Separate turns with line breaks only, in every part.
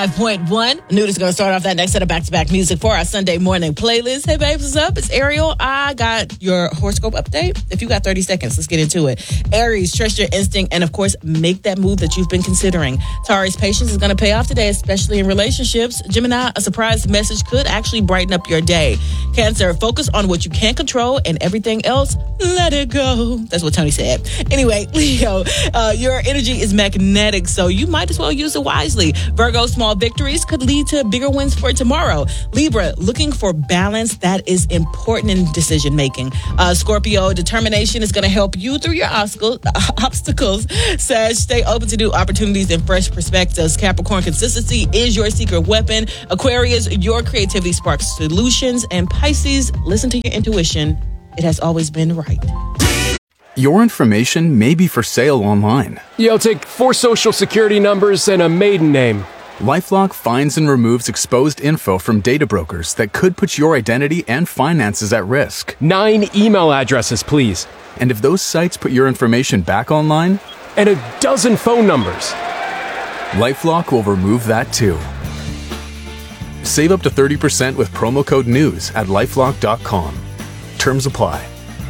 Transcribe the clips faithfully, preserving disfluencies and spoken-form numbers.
five point one. Nuda's going to start off that next set of back-to-back music for our Sunday morning playlist. Hey, babes, what's up? It's Ariel. I got your horoscope update. If you got thirty seconds, let's get into it. Aries, trust your instinct and, of course, make that move that you've been considering. Taurus, patience is going to pay off today, especially in relationships. Gemini, a surprise message could actually brighten up your day. Cancer, focus on what you can control and everything else, let it go. That's what Tony said. Anyway, Leo, uh, your energy is magnetic, so you might as well use it wisely. Virgo, small victories could lead to bigger wins for tomorrow. Libra, looking for balance, that is important in decision making. Uh, Scorpio, determination is going to help you through your obstacles. Sag, stay open to new opportunities and fresh perspectives. Capricorn, consistency is your secret weapon. Aquarius, your creativity sparks solutions. And Pisces, listen to your intuition. It has always been right.
Your information may be for sale online.
Yo, take four social security numbers and a maiden name.
LifeLock finds and removes exposed info from data brokers that could put your identity and finances at risk.
Nine email addresses, please.
And if those sites put your information back online?
And a dozen phone numbers.
LifeLock will remove that too. Save up to thirty percent with promo code NEWS at lifelock dot com. Terms apply.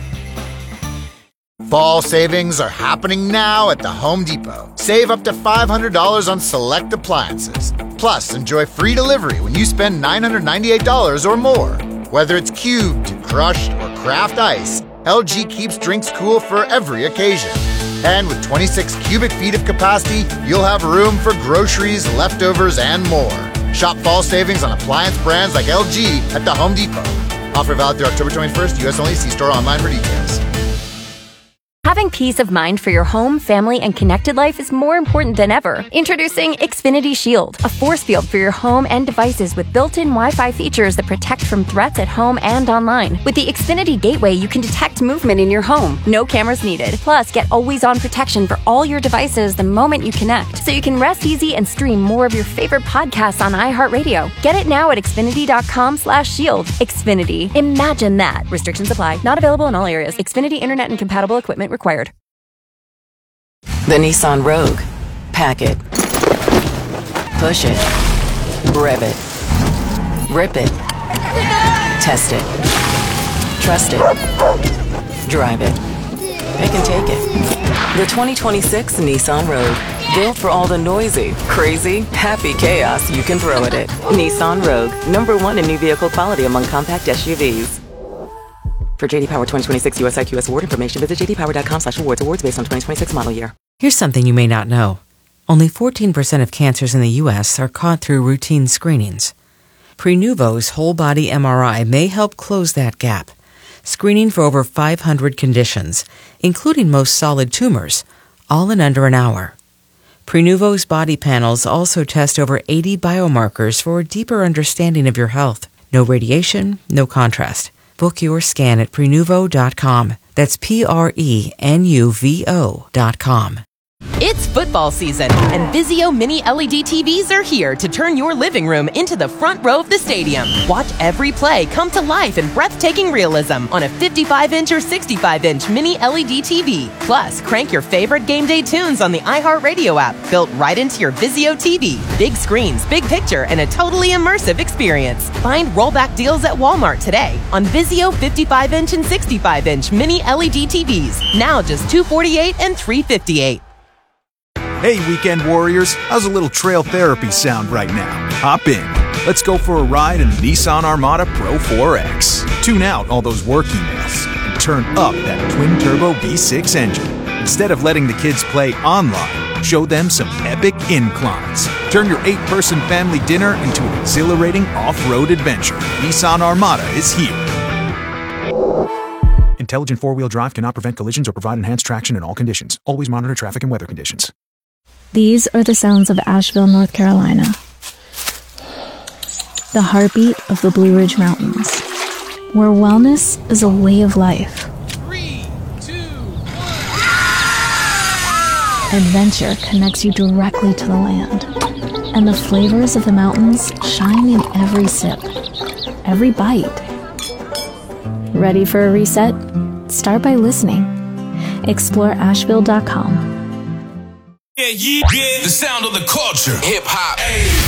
Fall savings are happening now at the Home Depot. Save up to five hundred dollars on select appliances. Plus, enjoy free delivery when you spend nine hundred ninety-eight dollars or more. Whether it's cubed, crushed, or craft ice, L G keeps drinks cool for every occasion. And with twenty-six cubic feet of capacity, you'll have room for groceries, leftovers, and more. Shop fall savings on appliance brands like L G at the Home Depot. Offer valid through October twenty-first, U S only. See store online for details.
Having peace of mind for your home, family, and connected life is more important than ever. Introducing Xfinity Shield, a force field for your home and devices with built-in Wi-Fi features that protect from threats at home and online. With the Xfinity Gateway, you can detect movement in your home. No cameras needed. Plus, get always-on protection for all your devices the moment you connect, so you can rest easy and stream more of your favorite podcasts on iHeartRadio. Get it now at Xfinity.com slash shield. Xfinity. Imagine that. Restrictions apply. Not available in all areas. Xfinity Internet and compatible equipment required.
The Nissan Rogue. Pack it. Push it. Rev it. Rip it. Test it. Trust it. Drive it. Pick and take it. The twenty twenty-six Nissan Rogue. Built for all the noisy, crazy, happy chaos you can throw at it. Nissan Rogue. Number one in new vehicle quality among compact S U Vs. For J D Power twenty twenty-six U S I Q S award information, visit j d power dot com slash awards. Awards based on twenty twenty-six model year.
Here's something you may not know. Only fourteen percent of cancers in the U S are caught through routine screenings. Prenuvo's whole-body M R I may help close that gap, screening for over five hundred conditions, including most solid tumors, all in under an hour. Prenuvo's body panels also test over eighty biomarkers for a deeper understanding of your health. No radiation, no contrast. Book your scan at prenuvo dot com. That's P R E N U V O dot com.
It's football season, and Vizio Mini L E D T Vs are here to turn your living room into the front row of the stadium. Watch every play come to life in breathtaking realism on a fifty-five inch or sixty-five inch Mini L E D T V. Plus, crank your favorite game day tunes on the iHeartRadio app, built right into your Vizio T V. Big screens, big picture, and a totally immersive experience. Find rollback deals at Walmart today on Vizio fifty-five inch and sixty-five inch Mini L E D T Vs. Now just two hundred forty-eight dollars and three hundred fifty-eight dollars.
Hey, weekend warriors, how's a little trail therapy sound right now? Hop in. Let's go for a ride in the Nissan Armada Pro four X. Tune out all those work emails and turn up that twin-turbo V six engine. Instead of letting the kids play online, show them some epic inclines. Turn your eight-person family dinner into an exhilarating off-road adventure. Nissan Armada is here. Intelligent four-wheel drive cannot prevent collisions or provide enhanced traction in all conditions. Always monitor traffic and weather conditions.
These are the sounds of Asheville, North Carolina. The heartbeat of the Blue Ridge Mountains, where wellness is a way of life.
Three, two, one.
Adventure connects you directly to the land, and the flavors of the mountains shine in every sip, every bite. Ready for a reset? Start by listening. Explore Asheville dot com.
Yeah, yeah, yeah. The sound of the culture. Hip hop.